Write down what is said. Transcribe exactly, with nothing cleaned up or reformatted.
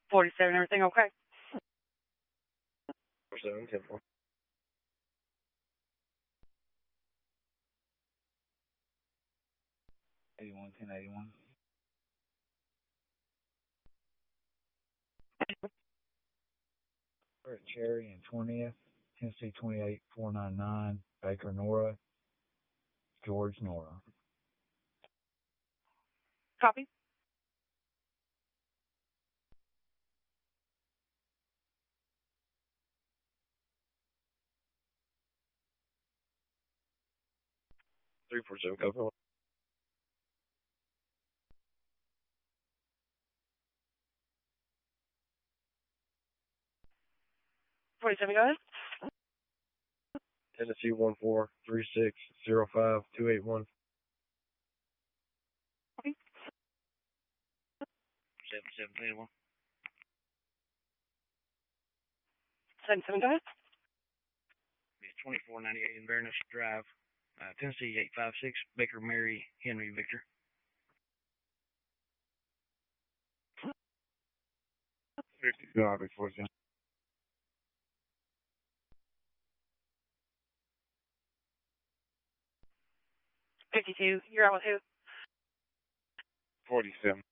forty-seven, everything okay? forty-seven, ten four. eighty-one, ten eighty-one. We're at Cherry and twentieth, Tennessee twenty-eight four ninety-nine, Baker Nora, George Nora. Copy. three four seven, go. forty-seven, go ahead. Tennessee one four three six zero five two eight one. Copy. seven seven, eighty-one. seventy-seven, go ahead. It's twenty-four ninety-eight Inverness Drive, uh, Tennessee eight five six, Baker Mary Henry Victor. fifty-two, I'll be forty-seven. fifty-two, you're out with who? forty-seven.